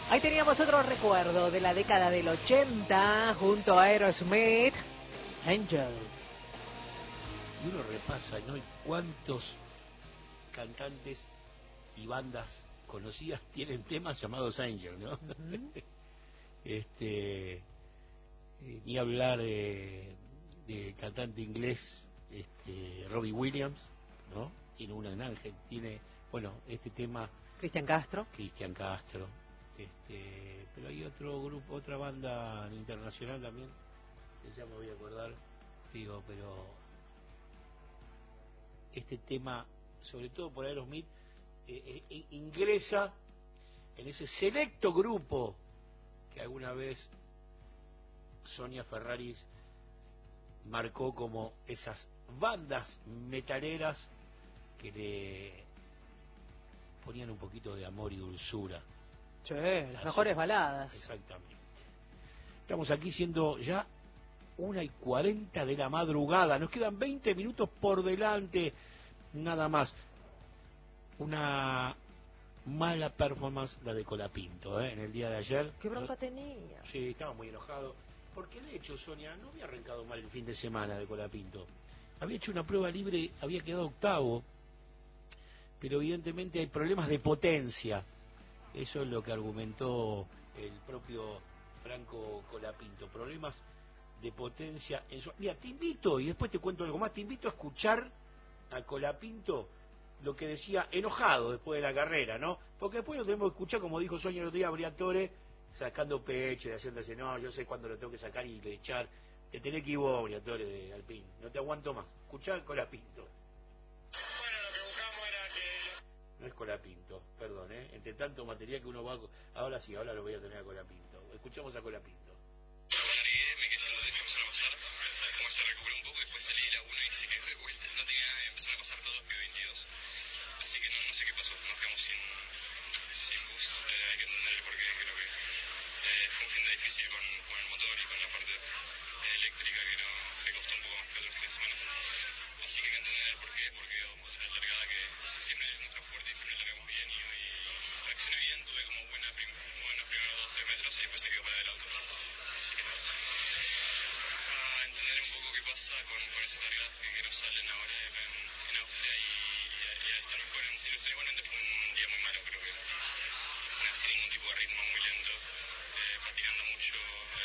Ahí teníamos otro recuerdo de la década del 80 junto a Aerosmith, Angel. Y uno repasa, ¿no? ¿Cuántos cantantes y bandas conocidas tienen temas llamados Angel, ¿no? Ni hablar de cantante inglés, Robbie Williams, ¿no? Tiene una en Ángel, tiene, bueno, este tema Cristian Castro, pero hay otro grupo, otra banda internacional también, que ya me voy a acordar, pero este tema, sobre todo por Aerosmith, ingresa en ese selecto grupo que alguna vez Sonia Ferraris marcó como esas bandas metaleras que le ponían un poquito de amor y dulzura. Sí, las mejores baladas. Exactamente. Estamos aquí siendo ya 1:40 de la madrugada. Nos quedan 20 minutos por delante, nada más. Una mala performance la de Colapinto, en el día de ayer. ¿Qué bronca tenía? Sí, estaba muy enojado. Porque de hecho, Sonia, no había arrancado mal el fin de semana de Colapinto. Había hecho una prueba libre, había quedado octavo, pero evidentemente hay problemas de potencia. Eso es lo que argumentó el propio Franco Colapinto. Problemas de potencia en su... Mira, te invito, y después te cuento algo más, te invito a escuchar a Colapinto lo que decía enojado después de la carrera, ¿no? Porque después lo tenemos que escuchar, como dijo Sonia el otro día, Briatore, sacando pecho y haciéndose, no, yo sé cuándo lo tengo que sacar y echar. Te tenés que ir vos, Briatore, de Alpine. No te aguanto más. Escuchá a Colapinto. Bueno, lo que buscamos era que... No es Colapinto, perdón, entre tanto material que uno va... Ahora sí, ahora lo voy a tener a Colapinto. Escuchamos a Colapinto. Me quedé sin los dedos, empezaron a pasar, como se recuperó un poco, después salí de la 1 y se quedó de vuelta, no tenía nada, empezaron a pasar todos P22, así que no sé qué pasó, nos quedamos sin boost, hay que entender el porqué, creo que fue un fin de difícil con el motor y con la parte eléctrica que costó un poco más que otro fin de semana, así que hay que entender el porqué, porque la largada que siempre es nuestra fuerte y siempre largamos bien y hoy reaccioné bien, tuve como buenos primeros 2-3 metros y después se quedó para el auto. Así que a entender un poco qué pasa con esas largadas que no salen ahora en Austria y a estar mejor en serio. Igualmente fue un día muy malo, creo que sin ningún tipo de ritmo, muy lento, patinando mucho.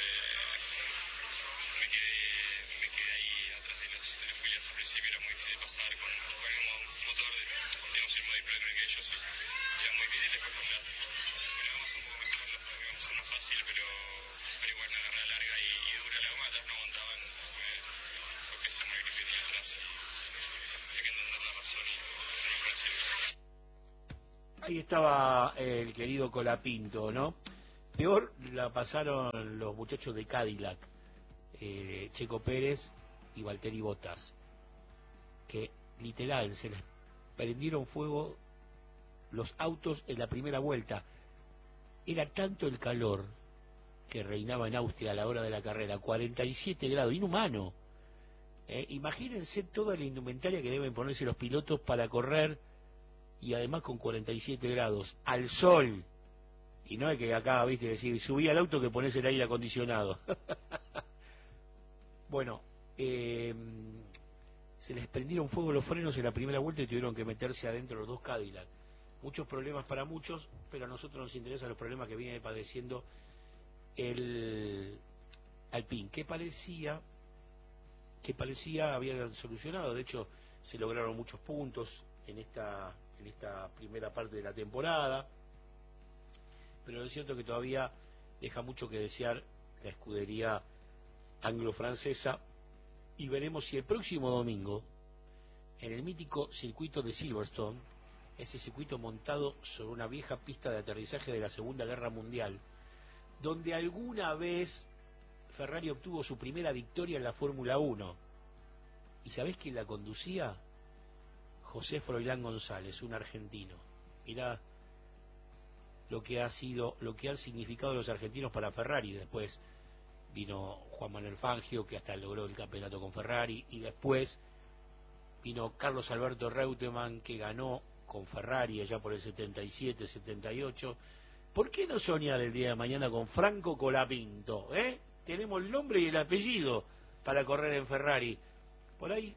Me quedé ahí atrás de los Williams al principio, era muy difícil pasar con el mismo motor, digamos el modo que ellos, sí. Era muy difícil, después con vamos un poco mejor, íbamos a ser más fácil, pero igual una carrera larga y dura, la goma atrás no aguantaban, fue pésimo el grip que tenía atrás y hay que entender la razón y hacer mejor servicio. Ahí estaba el querido Colapinto, ¿no? Peor la pasaron los muchachos de Cadillac, Checo Pérez y Valtteri Bottas, que literal se les prendieron fuego los autos en la primera vuelta. Era tanto el calor que reinaba en Austria a la hora de la carrera, 47 grados, inhumano. Imagínense toda la indumentaria que deben ponerse los pilotos para correr, y además con 47 grados, al sol. Y no es que acá, viste, decir, subí al auto que pones el aire acondicionado. Bueno, se les prendieron fuego los frenos en la primera vuelta y tuvieron que meterse adentro los dos Cadillac. Muchos problemas para muchos, pero a nosotros nos interesan los problemas que viene padeciendo el Alpine, que parecía habían solucionado. De hecho, se lograron muchos puntos en esta primera parte de la temporada, pero es cierto que todavía deja mucho que desear la escudería anglo-francesa, y veremos si el próximo domingo, en el mítico circuito de Silverstone, ese circuito montado sobre una vieja pista de aterrizaje de la Segunda Guerra Mundial, donde alguna vez Ferrari obtuvo su primera victoria en la Fórmula 1. ¿Y sabés quién la conducía? José Froilán González, un argentino. Mirá lo que han significado los argentinos para Ferrari. Después vino Juan Manuel Fangio, que hasta logró el campeonato con Ferrari, y después vino Carlos Alberto Reutemann, que ganó con Ferrari allá por el 77, 78, ¿Por qué no soñar el día de mañana con Franco Colapinto? Tenemos el nombre y el apellido para correr en Ferrari. Por ahí,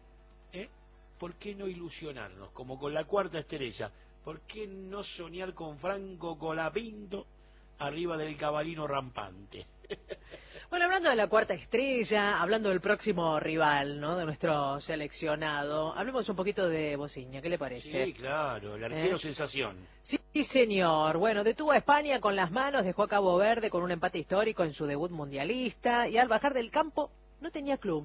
¿por qué no ilusionarnos? Como con la cuarta estrella. ¿Por qué no soñar con Franco Colapinto arriba del cabalino rampante? Bueno, hablando de la cuarta estrella, hablando del próximo rival, ¿no? De nuestro seleccionado, hablemos un poquito de Bociña, ¿qué le parece? Sí, claro, el arquero sensación. Sí, señor. Bueno, detuvo a España con las manos, dejó a Cabo Verde con un empate histórico en su debut mundialista y al bajar del campo no tenía club.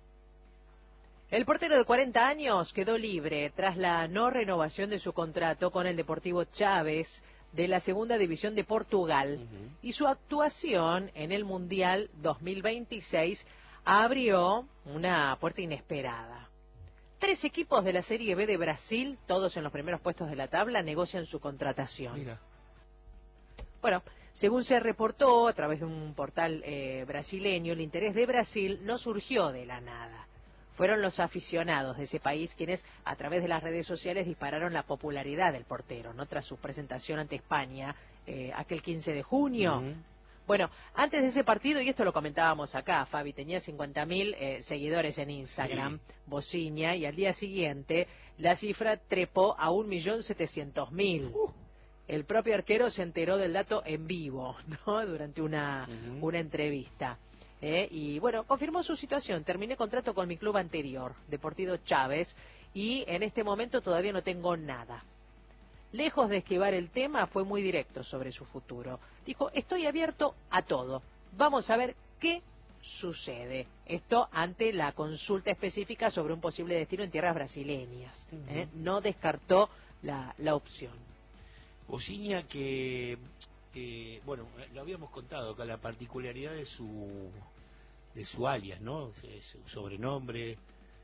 El portero de 40 años quedó libre tras la no renovación de su contrato con el Deportivo Chaves de la Segunda División de Portugal, y su actuación en el Mundial 2026 abrió una puerta inesperada. 3 equipos de la Serie B de Brasil, todos en los primeros puestos de la tabla, negocian su contratación. Mira. Bueno, según se reportó a través de un portal brasileño, el interés de Brasil no surgió de la nada. Fueron los aficionados de ese país quienes, a través de las redes sociales, dispararon la popularidad del portero, ¿no? Tras su presentación ante España aquel 15 de junio. Bueno, antes de ese partido, y esto lo comentábamos acá, Fabi, tenía 50.000 seguidores en Instagram, sí, Bociña, y al día siguiente la cifra trepó a 1.700.000. El propio arquero se enteró del dato en vivo, ¿no? Durante una entrevista. Y bueno, confirmó su situación. Terminé contrato con mi club anterior, Deportivo Chaves, y en este momento todavía no tengo nada. Lejos de esquivar el tema, fue muy directo sobre su futuro. Dijo, estoy abierto a todo. Vamos a ver qué sucede. Esto ante la consulta específica sobre un posible destino en tierras brasileñas. No descartó la opción. Bociña que... bueno, lo habíamos contado acá, la particularidad de su alias, ¿no? Su sobrenombre,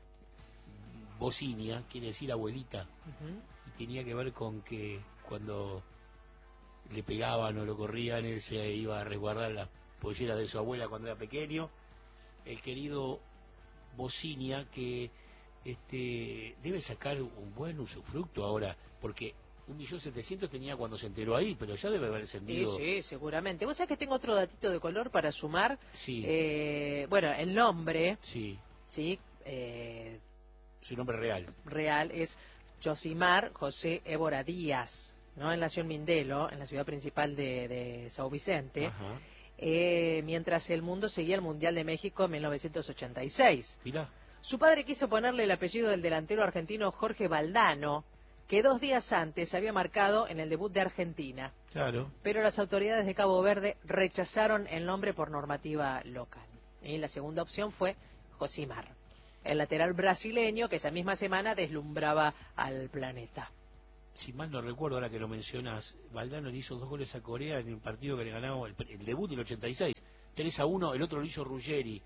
Bociña, quiere decir abuelita, y tenía que ver con que cuando le pegaban o lo corrían, él se iba a resguardar las polleras de su abuela cuando era pequeño. El querido Bociña que debe sacar un buen usufructo ahora, porque 1.700.000 tenía cuando se enteró ahí, pero ya debe haber ascendido. Sí, seguramente. Vos sabés que tengo otro datito de color para sumar. Sí. Bueno, el nombre. Sí. Sí. Su nombre real. Real es Josimar José Évora Díaz, ¿no? Él nació en Mindelo, en la ciudad principal de São Vicente. Mientras el mundo seguía el Mundial de México en 1986. Mirá. Su padre quiso ponerle el apellido del delantero argentino Jorge Valdano, que 2 días antes había marcado en el debut de Argentina. Claro. Pero las autoridades de Cabo Verde rechazaron el nombre por normativa local. Y la segunda opción fue Josimar, el lateral brasileño que esa misma semana deslumbraba al planeta. Si mal no recuerdo, ahora que lo mencionas, Valdano le hizo 2 goles a Corea en el partido que le ganaba el debut del 86. 3-1, el otro lo hizo Ruggeri.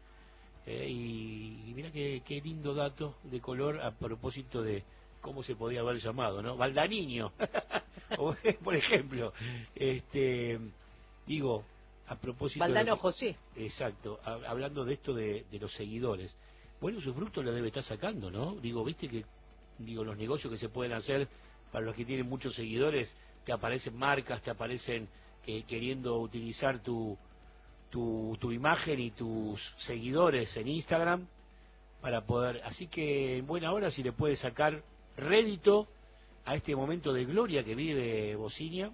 Y mira qué lindo dato de color a propósito de cómo se podía haber llamado, ¿no? Valdaniño, por ejemplo. Digo, a propósito Valdano José. Exacto, hablando de esto de los seguidores. Bueno, su fruto lo debe estar sacando, ¿no? Digo, viste que los negocios que se pueden hacer para los que tienen muchos seguidores, te aparecen marcas, te aparecen queriendo utilizar tu imagen y tus seguidores en Instagram para poder, así que en buena hora si le puede sacar rédito a este momento de gloria que vive Bociña,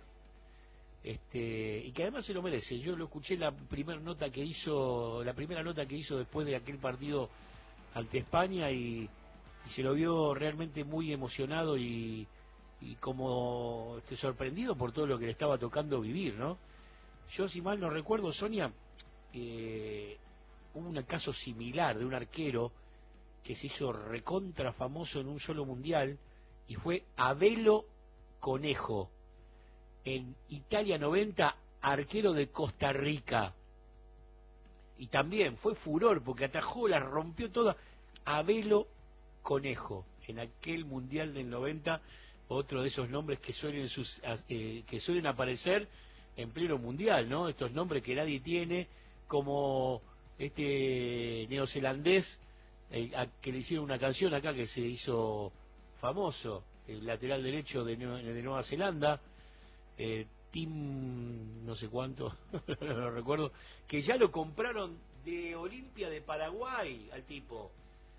y que además se lo merece. Yo lo escuché la primera nota que hizo después de aquel partido ante España y se lo vio realmente muy emocionado y como sorprendido por todo lo que le estaba tocando vivir, ¿no? Yo, si mal no recuerdo, Sonia, hubo un caso similar de un arquero que se hizo recontra famoso en un solo mundial y fue Abelo Conejo, en Italia 90, arquero de Costa Rica, y también fue furor porque atajó, la rompió toda. Abelo Conejo, en aquel mundial del 90, otro de esos nombres que suelen aparecer en pleno mundial, ¿no? Estos nombres que nadie tiene, como este neozelandés que le hicieron una canción acá que se hizo famoso, el lateral derecho de Nueva Zelanda, Team no sé cuánto, no lo recuerdo, que ya lo compraron de Olimpia de Paraguay al tipo.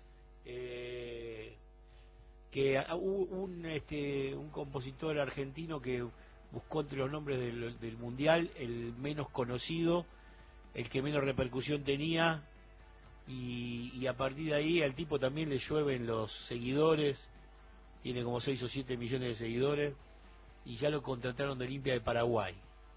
Que hubo un compositor argentino que buscó entre los nombres del mundial el menos conocido, el que menos repercusión tenía, y a partir de ahí al tipo también le llueven los seguidores, tiene como 6 o 7 millones de seguidores, y ya lo contrataron de Olimpia de Paraguay.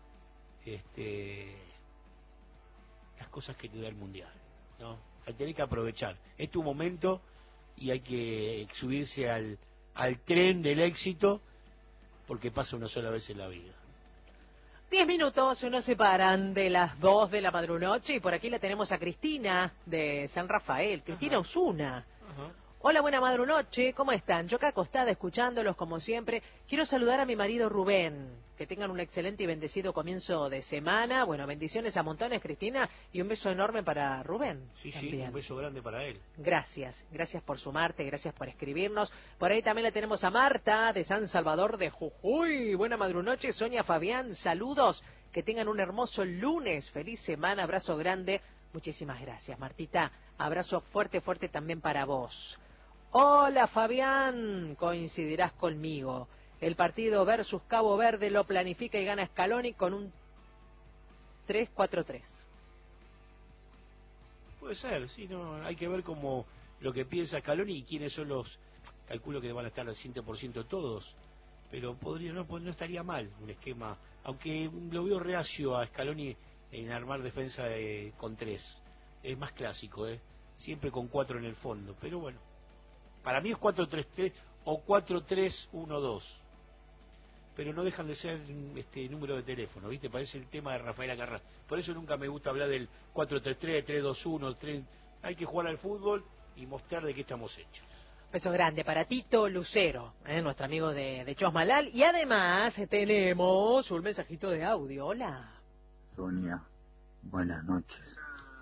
Las cosas que te da el mundial, ¿no? Hay que tener que aprovechar, es tu momento y hay que subirse al tren del éxito, porque pasa una sola vez en la vida. 10 minutos nos separan de las 2 de la madrunoche y por aquí la tenemos a Cristina de San Rafael, Cristina Osuna. Ajá. Hola, buena madrunoche, ¿cómo están? Yo acá acostada escuchándolos como siempre. Quiero saludar a mi marido Rubén. Que tengan un excelente y bendecido comienzo de semana. Bueno, bendiciones a montones, Cristina, y un beso enorme para Rubén. Sí, también. Sí, un beso grande para él. Gracias por sumarte, gracias por escribirnos. Por ahí también la tenemos a Marta de San Salvador de Jujuy. Buena madrunoche, Sonia Fabián, saludos. Que tengan un hermoso lunes, feliz semana, abrazo grande. Muchísimas gracias, Martita. Abrazo fuerte, fuerte también para vos. Hola Fabián, coincidirás conmigo. El partido versus Cabo Verde lo planifica y gana Scaloni con un 3-4-3. Puede ser, sí, no, hay que ver como lo que piensa Scaloni y quiénes son los, calculo que van a estar al 100% todos, pero no estaría mal un esquema, aunque lo veo reacio a Scaloni en armar defensa con 3, es más clásico, siempre con 4 en el fondo, pero bueno. Para mí es 4-3-3 o 4-3-1-2. Pero no dejan de ser número de teléfono, ¿viste? Parece el tema de Rafael Acarrá. Por eso nunca me gusta hablar del 4-3-3, 3-2-1, 3... Hay que jugar al fútbol y mostrar de qué estamos hechos. Beso grande para Tito Lucero, nuestro amigo de Chosmalal. Y además tenemos un mensajito de audio. Hola. Sonia, buenas noches.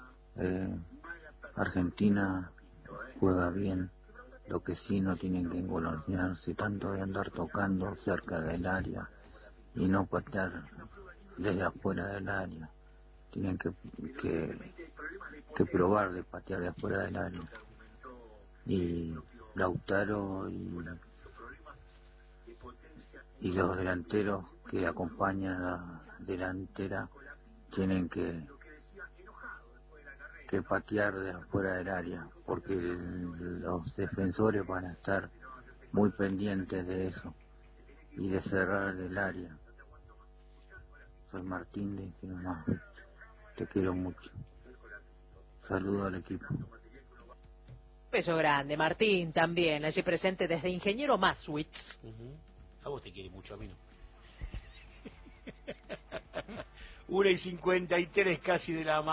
Argentina juega bien. Lo que sí, no tienen que engolosinarse tanto de andar tocando cerca del área y no patear desde afuera del área. Tienen que probar de patear de afuera del área. Y Lautaro y los delanteros que acompañan a la delantera tienen que patear de afuera del área, porque los defensores van a estar muy pendientes de eso y de cerrar el área. Soy Martín de Ingenuo. Te quiero mucho. Saludo al equipo. Beso grande, Martín, también, allí presente desde Ingeniero Maswitz. A vos te quiere mucho, a mí no. 1:53 casi de la